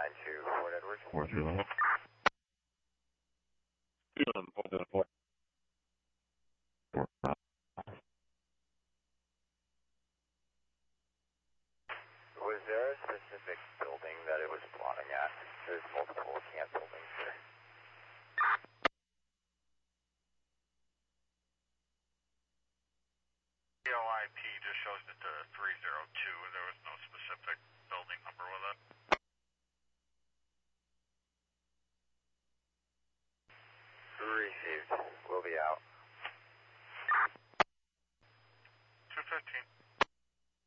492 Fort Edward. 420. Was there a specific building that it was plotting at? There's multiple camp buildings here. OIP just shows it to 302. There was no specific building number with it.